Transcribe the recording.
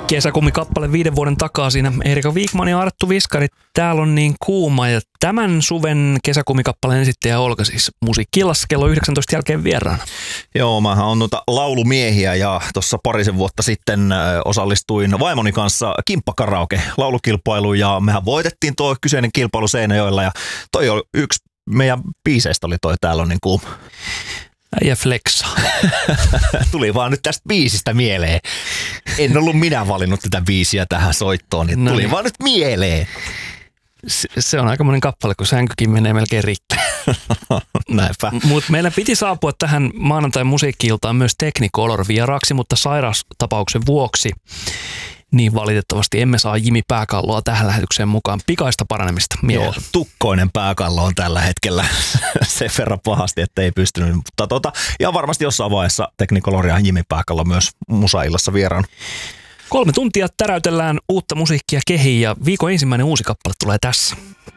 Kesäkumikappale 5 vuoden takaa siinä Erika Wigman ja Arttu Viskari. Täällä on niin kuuma ja tämän suven kesäkumikappaleen esittäjä Olga siis Musiikki-illassa kello 19 jälkeen vieraana. Joo, mähän on laulumiehiä ja tuossa parisen vuotta sitten osallistuin vaimoni kanssa kimppakaraoke laulukilpailuun ja mehän voitettiin tuo kyseinen kilpailu Seinäjoella ja toi oli yksi meidän biiseistä oli toi täällä on niin kuuma. Ja flexaa. Tuli vaan nyt tästä biisistä mieleen. En ollut minä valinnut tätä biisiä tähän soittoon, niin tuli vaan nyt mieleen. Se on aikamoinen kappale, kun sänkykin menee melkein rikki. Näinpä. Mutta meillä piti saapua tähän maanantain musiikki-iltaan myös Technicolor vieraaksi, mutta sairaustapauksen vuoksi niin valitettavasti emme saa Jimi Pääkalloa tähän lähetykseen mukaan. Pikaista paranemista mielellä. Joo, tukkoinen pääkallo on tällä hetkellä sen verran pahasti, että ei pystynyt. Mutta ihan varmasti jossain vaiheessa Technicolor ja Jimi Pääkallo myös Musa-illassa vieraan. 3 tuntia täräytellään uutta musiikkia kehiin ja viikon ensimmäinen uusi kappale tulee tässä.